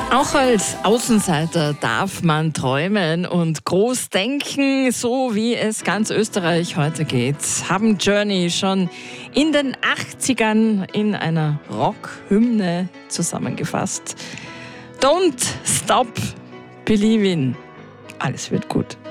Auch als Außenseiter darf man träumen und groß denken, so wie es ganz Österreich heute geht. Haben Journey schon in den 80ern in einer Rockhymne zusammengefasst. Don't stop believing. Alles wird gut.